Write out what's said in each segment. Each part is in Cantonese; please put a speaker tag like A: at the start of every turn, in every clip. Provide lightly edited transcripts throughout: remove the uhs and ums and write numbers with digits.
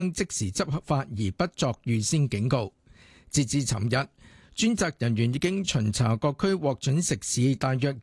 A: 即時執法而不作預先警告。截至尋日，專責人員已經巡查各區獲准食肆大約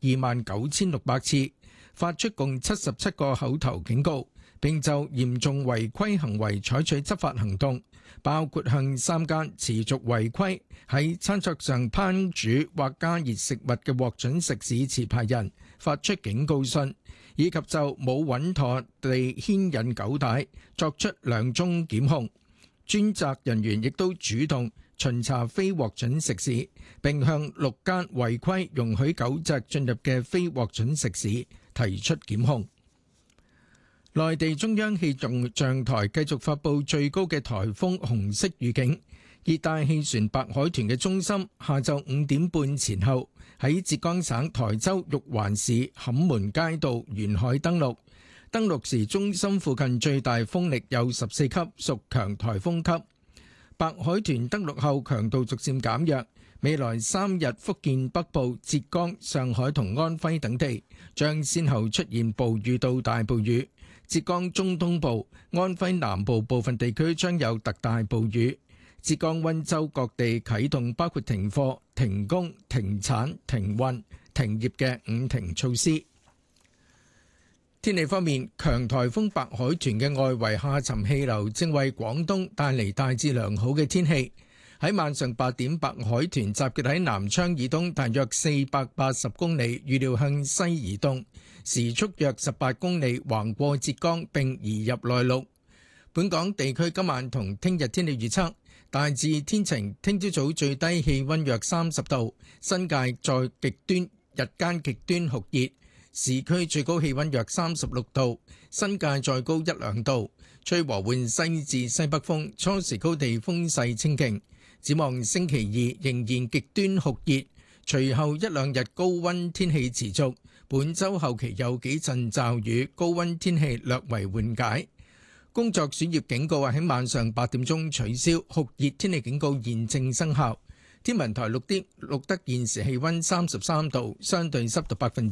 A: 29,600次，發出共77個口頭警告，並就嚴重違規行為採取執法行動，包括向3間持續違規喺餐桌上烹煮或加熱食物嘅獲准食肆持牌人發出警告信，以及就冇穩妥地牽引狗帶作出2宗檢控。專責人員亦都主動巡查非獲准食肆，並向6間違規容許狗隻進入嘅非獲准食肆提出檢控。內地中央氣象台繼續發布最高嘅颱風紅色預警，熱帶氣旋白海豚嘅中心下晝5點半前後喺浙江省台州玉環市坎門街道沿海登陸。登陸時中心附近最大風力有14級，屬強颱風級。白海豚登陸後強度逐漸減弱，未來3日福建北部、浙江、上海同安徽等地將先後出現暴雨到大暴雨。浙江中東部、安徽南部部分地區將有特大暴雨。浙江溫州各地啟動包括停課、停工、停產、停運、停業嘅5停措施。天氣方面，強颱風白海豚嘅外圍下沉氣流正為廣東帶嚟大致良好嘅天氣。喺晚上8點，白海豚集結喺南昌以東大約480公里，預料向西移動，時速約18公里，橫過浙江並移入內陸。本港地區今晚同聽日天氣預測大致天晴，聽朝早最低氣溫約30度，新界在日間極端酷熱。市區最高氣溫約36度，新界再高1-2度，吹和緩西至西北風，初時高地風勢清勁。展望星期2仍然極端酷熱，隨後1-2日高溫天氣持續，本週後期有幾陣驟雨，高溫天氣略為緩解。工作暑熱警告喺晚上8點鐘取消，酷熱天氣警告現正生效。天文台錄得現時氣溫33度，相對濕度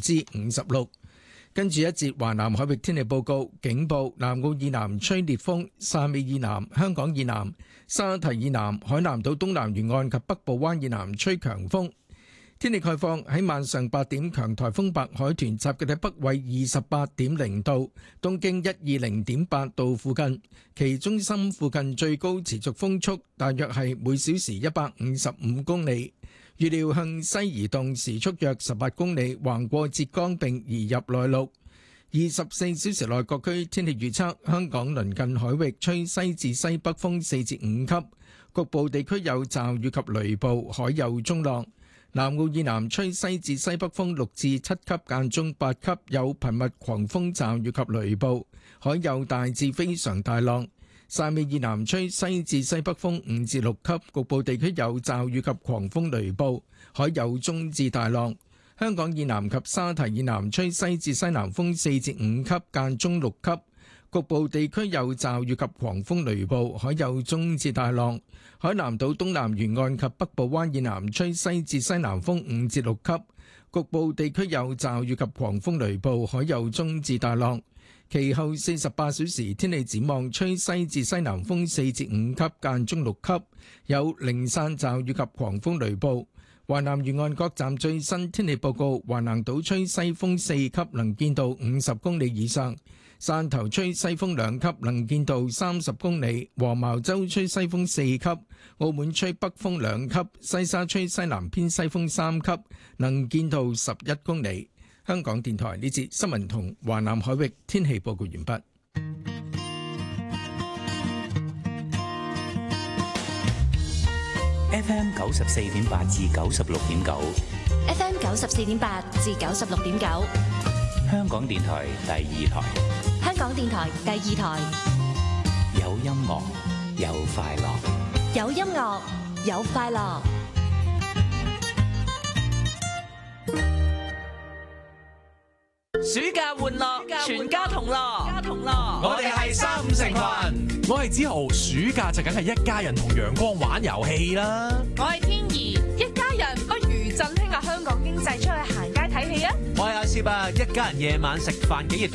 A: 56%。跟住一節華南海域天氣報告，警報：南澳以南吹烈風，汕尾以南、香港以南、沙堤以南、海南島東南沿岸及北部灣以南吹強風。天氣概況喺晚上8點，強颱風白海豚集結喺北緯28.0度、東經120.8度附近，其中心附近最高持續風速大約係每小時155公里，預料向西移動，時速約18公里，橫過浙江並移入內陸。24小時內各區天氣預測：香港鄰近海域吹西至西北風4至5級，局部地區有驟雨及雷暴，海有中浪。南澳以南吹西至西北風6至7級，間中8級，有頻密狂風驟雨及雷暴，海有大至非常大浪。汕尾以南吹西至西北風5至6級，局部地區有驟雨及狂風雷暴，海有中至大浪。香港以南及沙堤以南吹西至西南風4至5級，間中6級，局部地區有驟雨及狂風雷暴，海有中至大浪。海南島東南沿岸及北部灣以南吹西至西南風5至6級，局部地區有驟雨及狂風雷暴，海有中至大浪。其後48小時天氣展望，吹西至西南風4至5級，間中6級，有零散驟雨及狂風雷暴。華南沿岸各站最新天氣報告：華南島吹西風4級，能見度50公里以上；汕頭吹西風2級，能見度30公里；黃茅洲吹西風4級；澳門吹北風2級；西沙吹西南偏西風3級，能見度11公里。香港電台呢節新聞同華南海域天氣報告完畢。
B: FM 94.8至96.9
C: ，FM 94.8至96.9，
B: 香港電台第2台，
C: 香港電台第2台，
B: 有音樂有快樂，
C: 有音樂有快樂。
D: 暑假玩樂，全家同樂。
E: 我哋係3、5成群。我係子豪，暑假就梗係一家人同陽光玩遊戲啦。
F: 我係天怡，一家人不如振興下香港經濟，出去行街睇戲啊！
G: 我係阿攝啊，一家人夜晚食飯幾亦都